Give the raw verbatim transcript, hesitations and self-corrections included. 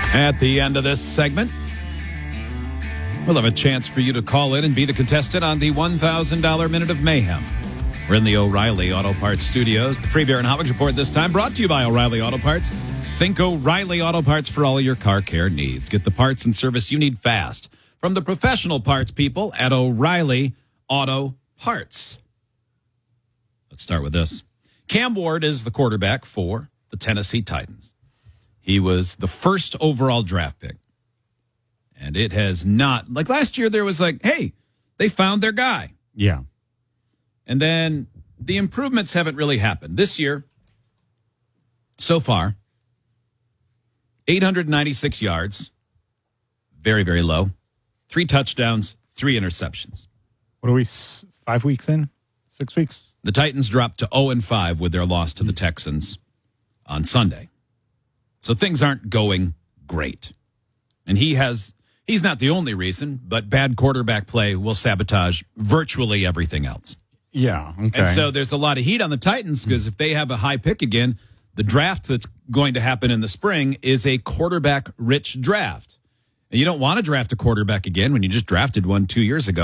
At the end of this segment, we'll have a chance for you to call in and be the contestant on the one thousand dollars Minute of Mayhem. We're in the O'Reilly Auto Parts studios. The Free Beer and Hot Wings Report this time brought to you by O'Reilly Auto Parts. Think O'Reilly Auto Parts for all of your car care needs. Get the parts and service you need fast from the professional parts people at O'Reilly Auto Parts. Let's start with this. Cam Ward is the quarterback for the Tennessee Titans. He was the first overall draft pick. And it has not, like last year, there was like, hey, they found their guy. Yeah. And then the improvements haven't really happened. This year, so far, eight hundred ninety-six yards, very, very low. Three touchdowns, three interceptions. What are we, five weeks in? Six weeks? The Titans dropped to oh and five with their loss to the Texans on Sunday. So things aren't going great. And he has, he's not the only reason, but bad quarterback play will sabotage virtually everything else. Yeah. Okay. And so there's a lot of heat on the Titans because if they have a high pick again, the draft that's going to happen in the spring is a quarterback-rich draft. And you don't want to draft a quarterback again when you just drafted one two years ago.